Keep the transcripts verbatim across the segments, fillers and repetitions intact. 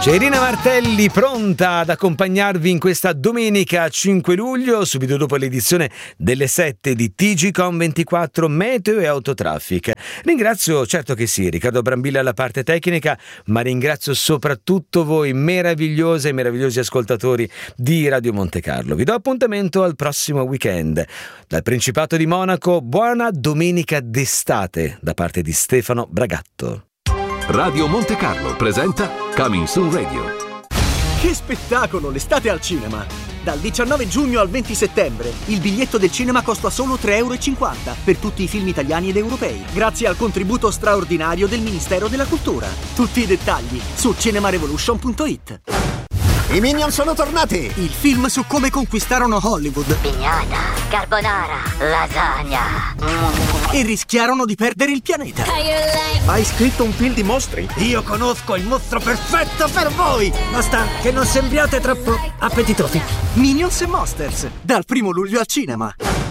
C'è Irina Martelli pronta ad accompagnarvi in questa domenica cinque luglio, subito dopo l'edizione delle sette di T G Com ventiquattro Meteo e Autotraffic. Ringrazio, certo che sì, Riccardo Brambilla alla parte tecnica, ma ringrazio soprattutto voi meravigliose e meravigliosi ascoltatori di Radio Monte Carlo. Vi do appuntamento al prossimo weekend. Dal Principato di Monaco, buona domenica d'estate da parte di Stefano Bragatto. Radio Monte Carlo presenta Coming Soon Radio. Che spettacolo, l'estate al cinema! Dal diciannove giugno al venti settembre il biglietto del cinema costa solo tre e cinquanta euro per tutti i film italiani ed europei, grazie al contributo straordinario del Ministero della Cultura. Tutti i dettagli su cinemarevolution punto it. I Minion sono tornati! Il film su come conquistarono Hollywood. Pignata, carbonara, lasagna. E rischiarono di perdere il pianeta. Hai scritto un film di mostri? Io conosco il mostro perfetto per voi! Basta che non sembriate troppo appetitosi. Minions e Monsters, dal primo luglio al cinema.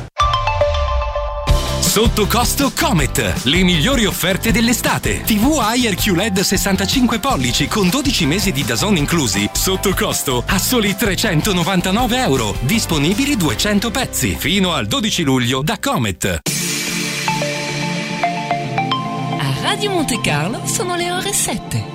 Sotto costo Comet, le migliori offerte dell'estate. T V Haier Q L E D sessantacinque pollici con dodici mesi di D A Z N inclusi. Sotto costo a soli trecentonovantanove euro. Disponibili duecento pezzi fino al dodici luglio da Comet. A Radio Monte Carlo sono le ore sette.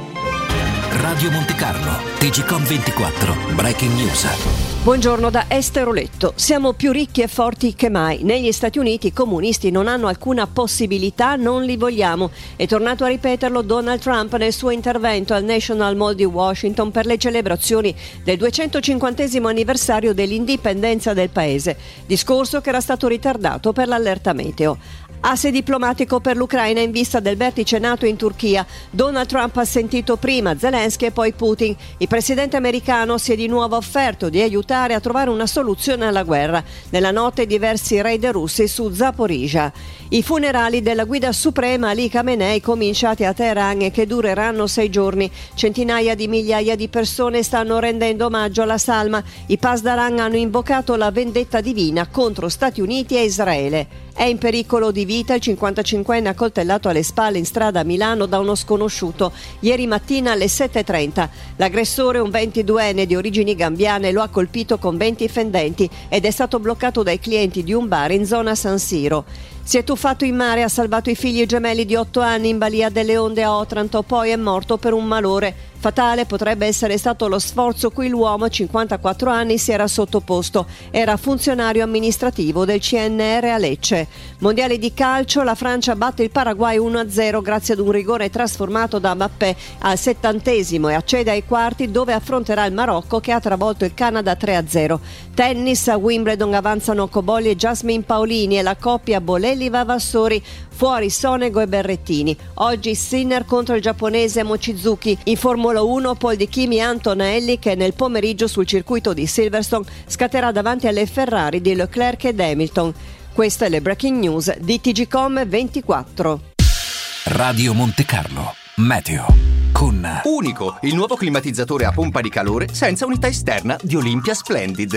Radio Monte Carlo, T G Com ventiquattro, Breaking News. Buongiorno da Esther Oletto. Siamo più ricchi e forti che mai. Negli Stati Uniti i comunisti non hanno alcuna possibilità, non li vogliamo. È tornato a ripeterlo Donald Trump nel suo intervento al National Mall di Washington per le celebrazioni del duecentocinquantesimo anniversario dell'indipendenza del paese. Discorso che era stato ritardato per l'allerta meteo. Asse diplomatico per l'Ucraina in vista del vertice NATO in Turchia. Donald Trump ha sentito prima Zelensky e poi Putin. Il presidente americano si è di nuovo offerto di aiutare a trovare una soluzione alla guerra. Nella notte diversi raid russi su Zaporizhzhia. I funerali della guida suprema Ali Khamenei cominciati a Teheran e che dureranno sei giorni. Centinaia di migliaia di persone stanno rendendo omaggio alla salma. I Pasdaran hanno invocato la vendetta divina contro Stati Uniti e Israele. È in pericolo di vita il cinquantacinquenne accoltellato alle spalle in strada a Milano da uno sconosciuto ieri mattina alle sette e trenta. L'aggressore, un ventiduenne di origini gambiane, lo ha colpito con venti fendenti ed è stato bloccato dai clienti di un bar in zona San Siro. Si è tuffato in mare, ha salvato i figli gemelli di otto anni in balia delle onde a Otranto, poi è morto per un malore. Fatale potrebbe essere stato lo sforzo cui l'uomo, cinquantaquattro anni, si era sottoposto. Era funzionario amministrativo del C N R a Lecce. Mondiale di calcio, la Francia batte il Paraguay uno a zero grazie ad un rigore trasformato da Mbappé al settantesimo e accede ai quarti dove affronterà il Marocco che ha travolto il Canada tre a zero. Tennis, a Wimbledon avanzano Cobolli e Jasmine Paolini e la coppia Bolelli-Vavassori, fuori Sonego e Berrettini. Oggi Sinner contro il giapponese Mochizuki. In Formula uno Paul Di Chimi e Antonelli che nel pomeriggio sul circuito di Silverstone scatterà davanti alle Ferrari di Leclerc ed Hamilton. Queste è le breaking news di T G Com ventiquattro. Radio Monte Carlo, Meteo. Con Unico, il nuovo climatizzatore a pompa di calore senza unità esterna di Olympia Splendid.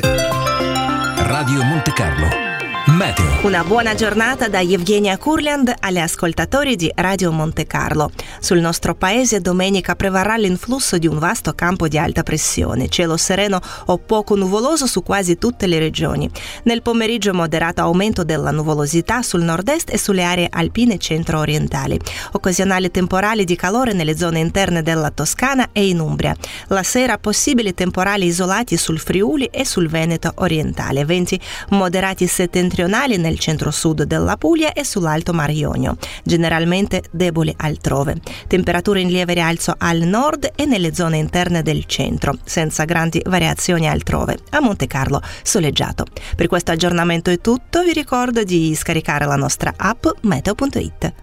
Radio Monte Carlo, Meteo. Una buona giornata da Evgenia Kurland agli ascoltatori di Radio Monte Carlo. Sul nostro paese domenica prevarrà l'influsso di un vasto campo di alta pressione, cielo sereno o poco nuvoloso su quasi tutte le regioni. Nel pomeriggio moderato aumento della nuvolosità sul nord-est e sulle aree alpine centro-orientali. Occasionali temporali di calore nelle zone interne della Toscana e in Umbria. La sera possibili temporali isolati sul Friuli e sul Veneto orientale. Venti moderati settentrionali nel centro-sud della Puglia e sull'Alto Mar Ionio, generalmente deboli altrove. Temperature in lieve rialzo al nord e nelle zone interne del centro, senza grandi variazioni altrove. A Monte Carlo soleggiato. Per questo aggiornamento è tutto, vi ricordo di scaricare la nostra app meteo punto it.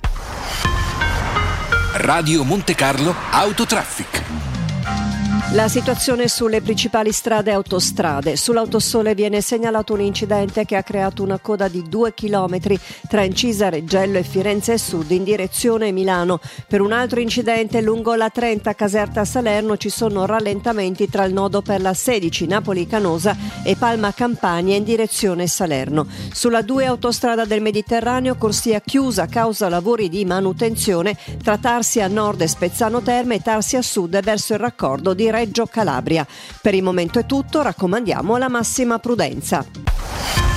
Radio Monte Carlo Autotraffic. La situazione sulle principali strade e autostrade. Sull'Autosole viene segnalato un incidente che ha creato una coda di due chilometri tra Incisa, Reggello e Firenze Sud in direzione Milano. Per un altro incidente lungo la trenta Caserta Salerno ci sono rallentamenti tra il nodo per la sedici Napoli Canosa e Palma Campania in direzione Salerno. Sulla due autostrada del Mediterraneo corsia chiusa a causa lavori di manutenzione tra Tarsi a nord e Spezzano Terme e Tarsi a sud verso il raccordo di Reggio Calabria. Per il momento è tutto, raccomandiamo la massima prudenza.